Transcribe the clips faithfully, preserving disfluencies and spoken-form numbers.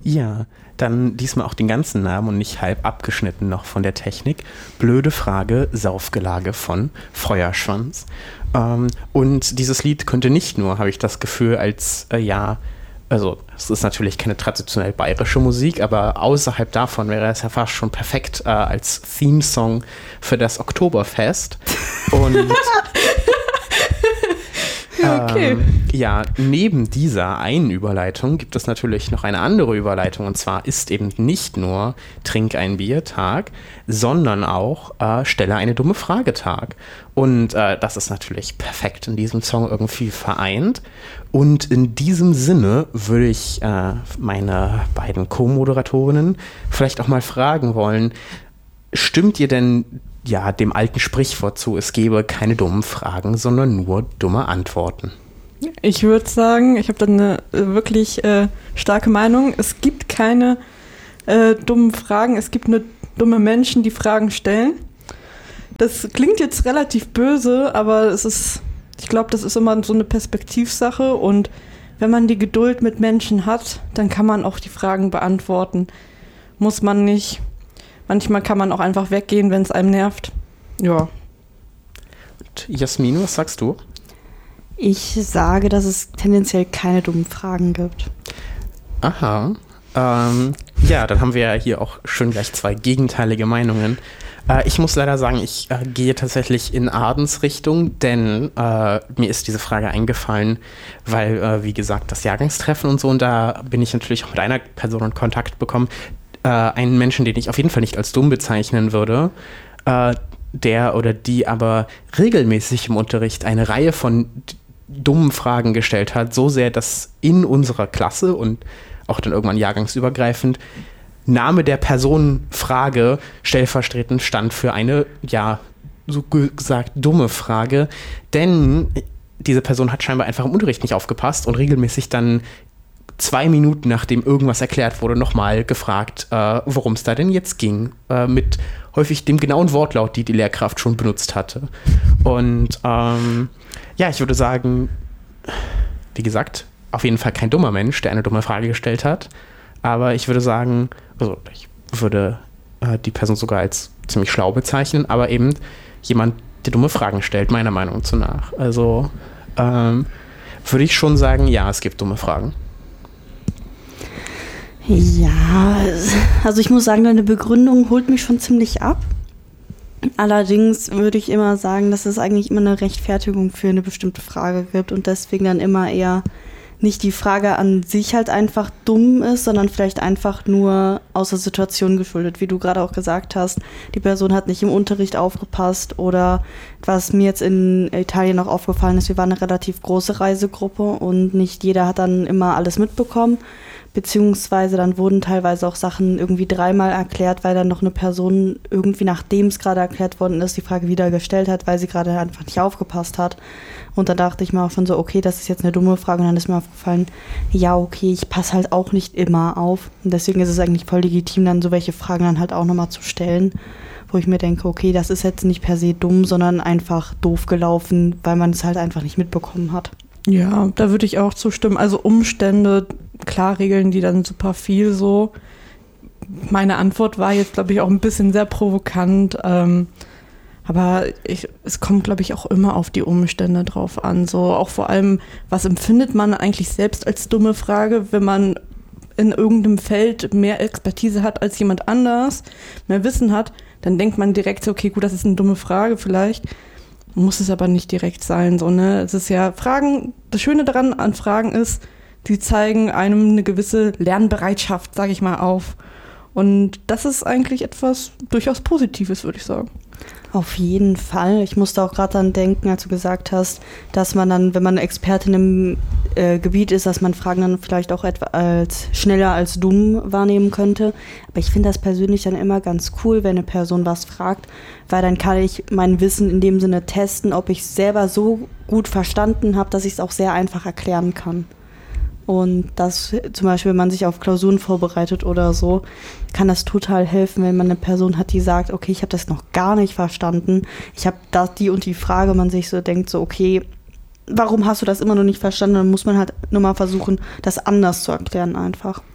Ja, dann diesmal auch den ganzen Namen und nicht halb abgeschnitten noch von der Technik. Blöde Frage, Saufgelage von Feuerschwanz. Ähm, und dieses Lied könnte nicht nur, habe ich das Gefühl, als, äh, ja, also es ist natürlich keine traditionell bayerische Musik, aber außerhalb davon wäre es ja fast schon perfekt äh, als Theme-Song für das Oktoberfest. Und okay. ähm, ja, neben dieser einen Überleitung gibt es natürlich noch eine andere Überleitung, und zwar ist eben nicht nur Trink ein Bier-Tag, sondern auch äh, Stelle eine dumme Frage-Tag. Und äh, das ist natürlich perfekt in diesem Song irgendwie vereint. Und in diesem Sinne würde ich äh, meine beiden Co-Moderatorinnen vielleicht auch mal fragen wollen, stimmt ihr denn ja dem alten Sprichwort zu, es gebe keine dummen Fragen, sondern nur dumme Antworten? Ich würde sagen, ich habe da eine äh, wirklich äh, starke Meinung. Es gibt keine äh, dummen Fragen, es gibt nur dumme Menschen, die Fragen stellen. Das klingt jetzt relativ böse, aber es ist, ich glaube, das ist immer so eine Perspektivsache, und wenn man die Geduld mit Menschen hat, dann kann man auch die Fragen beantworten. Muss man nicht. Manchmal kann man auch einfach weggehen, wenn es einem nervt. Ja. Und Jasmin, was sagst du? Ich sage, dass es tendenziell keine dummen Fragen gibt. Aha. Ähm, ja, dann haben wir ja hier auch schon gleich zwei gegenteilige Meinungen. Äh, ich muss leider sagen, ich äh, gehe tatsächlich in Ardens Richtung, denn äh, mir ist diese Frage eingefallen, weil, äh, wie gesagt, das Jahrgangstreffen und so, und da bin ich natürlich auch mit einer Person in Kontakt bekommen, äh, einen Menschen, den ich auf jeden Fall nicht als dumm bezeichnen würde, äh, der oder die aber regelmäßig im Unterricht eine Reihe von d- dummen Fragen gestellt hat, so sehr, dass in unserer Klasse und auch dann irgendwann jahrgangsübergreifend Name der Personenfrage stellvertretend stand für eine, ja, so gesagt dumme Frage, denn diese Person hat scheinbar einfach im Unterricht nicht aufgepasst und regelmäßig dann zwei Minuten, nachdem irgendwas erklärt wurde, nochmal gefragt, äh, worum es da denn jetzt ging, äh, mit häufig dem genauen Wortlaut, die die Lehrkraft schon benutzt hatte. Und ähm, ja, ich würde sagen, wie gesagt, auf jeden Fall kein dummer Mensch, der eine dumme Frage gestellt hat, aber ich würde sagen, also ich würde äh, die Person sogar als ziemlich schlau bezeichnen, aber eben jemand, der dumme Fragen stellt, meiner Meinung nach. Also ähm, würde ich schon sagen, ja, es gibt dumme Fragen. Ja, also ich muss sagen, deine Begründung holt mich schon ziemlich ab. Allerdings würde ich immer sagen, dass es eigentlich immer eine Rechtfertigung für eine bestimmte Frage gibt und deswegen dann immer eher nicht die Frage an sich halt einfach dumm ist, sondern vielleicht einfach nur aus der Situation geschuldet, wie du gerade auch gesagt hast. Die Person hat nicht im Unterricht aufgepasst, oder was mir jetzt in Italien noch aufgefallen ist, wir waren eine relativ große Reisegruppe und nicht jeder hat dann immer alles mitbekommen. Beziehungsweise dann wurden teilweise auch Sachen irgendwie dreimal erklärt, weil dann noch eine Person irgendwie, nachdem es gerade erklärt worden ist, die Frage wieder gestellt hat, weil sie gerade einfach nicht aufgepasst hat. Und da dachte ich mir auch schon so, okay, das ist jetzt eine dumme Frage. Und dann ist mir aufgefallen, ja, okay, ich passe halt auch nicht immer auf. Und deswegen ist es eigentlich voll legitim, dann so welche Fragen dann halt auch nochmal zu stellen, wo ich mir denke, okay, das ist jetzt nicht per se dumm, sondern einfach doof gelaufen, weil man es halt einfach nicht mitbekommen hat. Ja, da würde ich auch zustimmen. Also Umstände, klar regeln die dann super viel so. Meine Antwort war jetzt, glaube ich, auch ein bisschen sehr provokant. Ähm, aber ich, es kommt, glaube ich, auch immer auf die Umstände drauf an. So auch vor allem, was empfindet man eigentlich selbst als dumme Frage, wenn man in irgendeinem Feld mehr Expertise hat als jemand anders, mehr Wissen hat, dann denkt man direkt so, okay, gut, das ist eine dumme Frage vielleicht. Muss es aber nicht direkt sein, so, ne? Es ist ja Fragen, das Schöne daran an Fragen ist, die zeigen einem eine gewisse Lernbereitschaft, sage ich mal, auf. Und das ist eigentlich etwas durchaus Positives, würde ich sagen. Auf jeden Fall. Ich musste auch gerade dran denken, als du gesagt hast, dass man dann, wenn man Expertin im äh, Gebiet ist, dass man Fragen dann vielleicht auch etwa als schneller als dumm wahrnehmen könnte. Aber ich finde das persönlich dann immer ganz cool, wenn eine Person was fragt, weil dann kann ich mein Wissen in dem Sinne testen, ob ich es selber so gut verstanden habe, dass ich es auch sehr einfach erklären kann. Und das zum Beispiel, wenn man sich auf Klausuren vorbereitet oder so, kann das total helfen, wenn man eine Person hat, die sagt, okay, ich habe das noch gar nicht verstanden. Ich habe da die und die Frage, man sich so denkt, so okay, warum hast du das immer noch nicht verstanden? Dann muss man halt nur mal versuchen, das anders zu erklären einfach.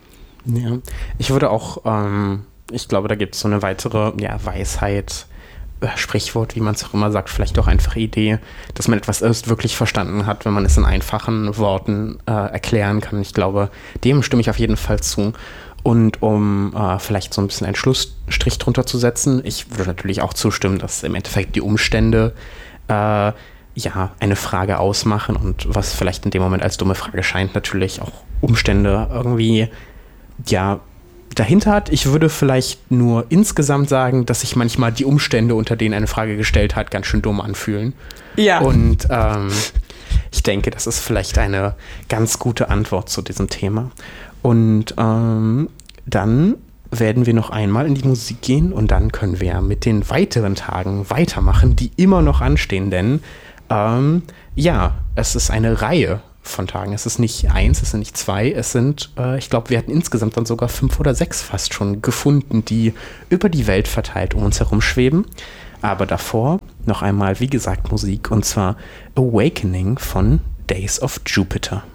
Ja, ich würde auch, ähm, ich glaube, da gibt es so eine weitere ja, Weisheit, äh, Sprichwort, wie man es auch immer sagt, vielleicht auch einfach Idee, dass man etwas erst wirklich verstanden hat, wenn man es in einfachen Worten äh, erklären kann. Ich glaube, dem stimme ich auf jeden Fall zu. Und um äh, vielleicht so ein bisschen einen Schlussstrich drunter zu setzen, ich würde natürlich auch zustimmen, dass im Endeffekt die Umstände äh, ja eine Frage ausmachen und was vielleicht in dem Moment als dumme Frage scheint, natürlich auch Umstände irgendwie ja dahinter hat. Ich würde vielleicht nur insgesamt sagen, dass sich manchmal die Umstände, unter denen eine Frage gestellt hat, ganz schön dumm anfühlen. Ja. Und ähm, ich denke, das ist vielleicht eine ganz gute Antwort zu diesem Thema. Und ähm, dann werden wir noch einmal in die Musik gehen und dann können wir mit den weiteren Tagen weitermachen, die immer noch anstehen, denn ähm, ja, es ist eine Reihe von Tagen. Es ist nicht eins, es sind nicht zwei, es sind, äh, ich glaube, wir hatten insgesamt dann sogar fünf oder sechs fast schon gefunden, die über die Welt verteilt um uns herum schweben. Aber davor noch einmal, wie gesagt, Musik und zwar Awakening von Days of Jupiter.